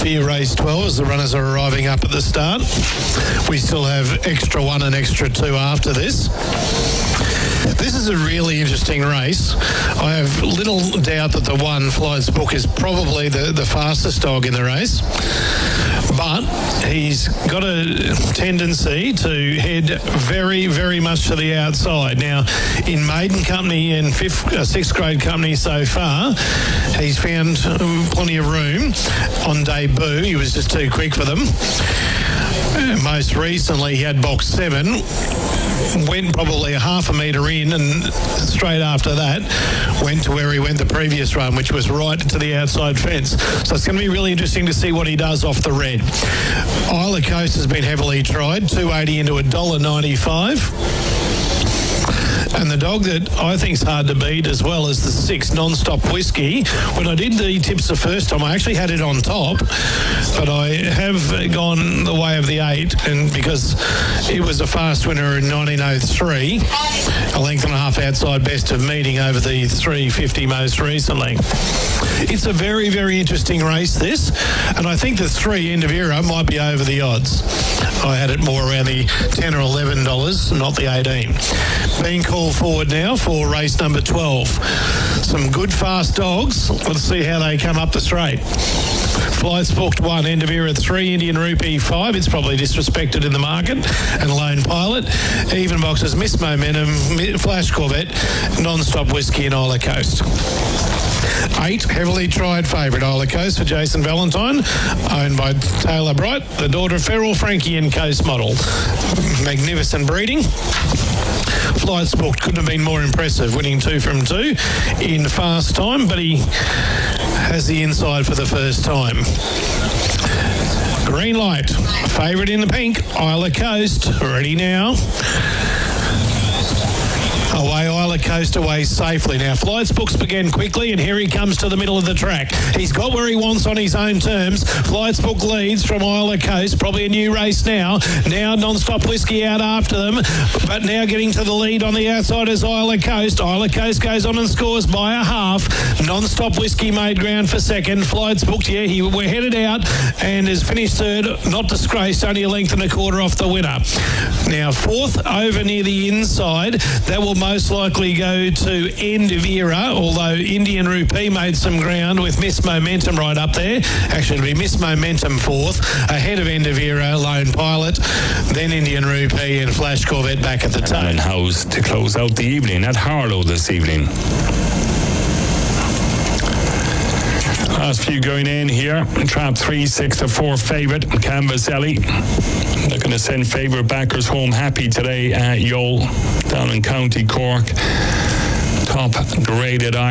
for you, race 12, as the runners are arriving up at the start. We still have extra 1 and extra 2 after this. This is a really interesting race. I have little doubt that the 1, Flight's Book, is probably the fastest dog in the race. But he's got a tendency to head very, very much to the outside. Now, in maiden company and 6th grade company so far, he's found plenty of room. On debut, he was just too quick for them. Most recently, he had box 7, went probably a half a metre in, and straight after that went to where he went the previous run, which was right to the outside fence. So it's going to be really interesting to see what he does off the red. Isla Coast has been heavily tried, $2.80 into $1.95. And the dog that I think is hard to beat as well is the 6 Non-Stop Whiskey. When I did the tips the first time, I actually had it on top, but I have gone the way of the 8, and because it was a fast winner in 1903, a length and a half outside best of meeting over the 350 most recently. It's a very, very interesting race, this, and I think the 3 End of Era might be over the odds. I had it more around the $10 or $11, not the 18. Being called forward now for race number 12. Some good fast dogs. Let's see how they come up the straight. Flight's Booked 1, End of Era 3, Indian Rupee 5. It's probably disrespected in the market. And Lone Pilot. Even boxes, Miss Momentum, Flash Corvette, Non-Stop Whiskey and Isla Coast. 8, heavily tried favourite, Isla Coast for Jason Valentine, owned by Taylor Bright, the daughter of Ferrell, Frankie and Coast Model. Magnificent breeding. Flight's Booked couldn't have been more impressive, winning 2 from 2 in fast time, but he has the inside for the first time. Green light, favourite in the pink, Isla Coast, ready now. Away Isla Coast, away safely. Now, Flight's Books began quickly, and here he comes to the middle of the track. He's got where he wants on his own terms. Flight's Book leads from Isla Coast. Probably a new race now. Now Non-Stop Whiskey out after them, but now getting to the lead on the outside is Isla Coast. Isla Coast goes on and scores by a half. Non-Stop Whiskey made ground for second. Flight's Booked, we're headed out and has finished third. Not disgraced, only a length and a quarter off the winner. Now, 4th over near the inside. That will most likely go to End of Era, although Indian Rupee made some ground with Miss Momentum right up there. Actually, it'll be Miss Momentum 4th, ahead of End of Era, Lone Pilot, then Indian Rupee and Flash Corvette back at the toe. And House to close out the evening at Harlow this evening. Last few going in here. Trap 3, 6 to 4 favourite, Canvas Ellie. Looking to send favourite backers home happy today at Yole, down in County Cork. Top graded